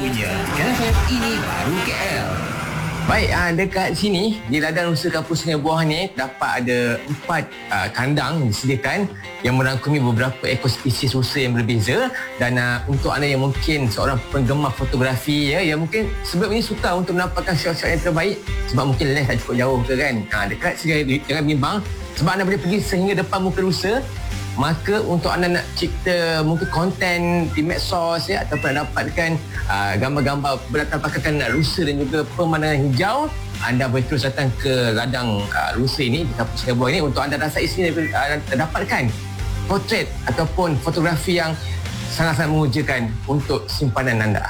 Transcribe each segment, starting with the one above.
Punya KFM ini baru KL. Baik, dekat sini di ladang rusa kampung Sungai Buah ni dapat ada 4 kandang disediakan yang merangkumi beberapa ekor spesies rusa yang berbeza. Dan untuk anda yang mungkin seorang penggemar fotografi yang mungkin sebelum ini suka untuk menampakkan shot-shot yang terbaik sebab mungkin lens tak cukup jauh ke kan, dekat sini jangan bimbang sebab anda boleh pergi sehingga depan muka rusa. Maka untuk anda nak cipta mungkin konten di medsos ataupun nak dapatkan gambar-gambar berlatar belakang rusa dan juga pemandangan hijau, anda boleh terus datang ke ladang rusa ini di kampung Sungai Buah ini untuk anda rasai sini dan dapatkan potret ataupun fotografi yang sangat-sangat mengujakan untuk simpanan anda.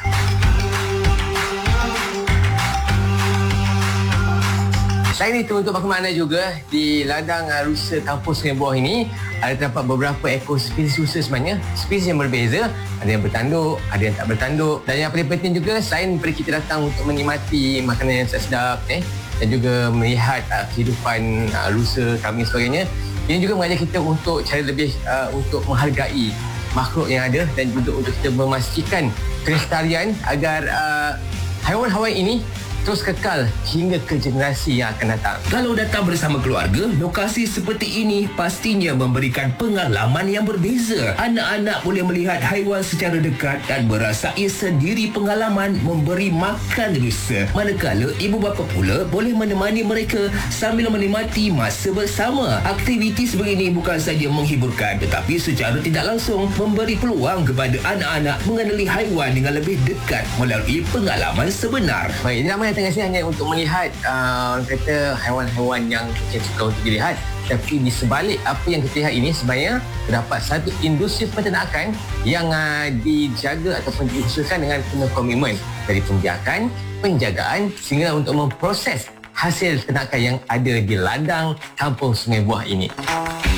Selain itu, untuk maklumat anda juga, di ladang rusa kampung Sungai Buah ini ada terdapat beberapa ekor spesies rusa sebenarnya, spesies yang berbeza, ada yang bertanduk, ada yang tak bertanduk. Dan yang paling penting juga, selain daripada kita datang untuk menikmati makanan yang sedap dan juga melihat kehidupan rusa kami sebagainya, ini juga mengajar kita untuk cara lebih untuk menghargai makhluk yang ada dan juga untuk kita memastikan kelestarian agar haiwan-haiwan ini terus kekal hingga ke generasi yang akan datang. Kalau datang bersama keluarga, lokasi seperti ini pastinya memberikan pengalaman yang berbeza. Anak-anak boleh melihat haiwan secara dekat dan merasai sendiri pengalaman memberi makan rusa. Manakala ibu bapa pula boleh menemani mereka sambil menikmati masa bersama. Aktiviti sebegini bukan saja menghiburkan tetapi secara tidak langsung memberi peluang kepada anak-anak mengenali haiwan dengan lebih dekat melalui pengalaman sebenar. Baik, ramai datang sini hanya untuk melihat kata haiwan-haiwan yang kita suka untuk dilihat, tapi di sebalik apa yang kita lihat ini sebenarnya terdapat satu industri peternakan yang dijaga ataupun diusahakan dengan penuh komitmen dari pembiakan, penjagaan sehingga untuk memproses hasil ternakan yang ada di ladang kampung Sungai Buah ini.